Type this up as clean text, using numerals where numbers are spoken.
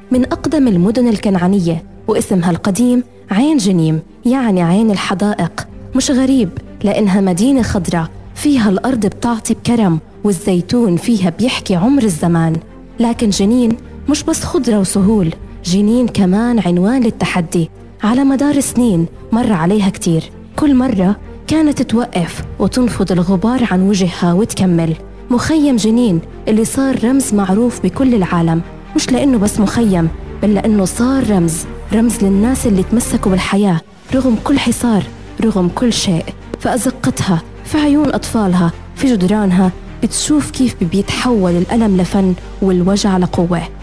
من أقدم المدن الكنعانية، واسمها القديم عين جنيم، يعني عين الحدائق. مش غريب لأنها مدينة خضراء فيها الأرض بتعطي بكرم، والزيتون فيها بيحكي عمر الزمان. لكن جنين مش بس خضرة وسهول، جنين كمان عنوان للتحدي. على مدار سنين مر عليها كتير، كل مرة كانت توقف وتنفض الغبار عن وجهها وتكمل. مخيم جنين اللي صار رمز معروف بكل العالم، مش لأنه بس مخيم، بل لأنه صار رمز للناس اللي تمسكوا بالحياة رغم كل حصار، رغم كل شيء. في أزقتها، في عيون أطفالها، في جدرانها، بتشوف كيف بيتحول الألم لفن والوجع لقوة.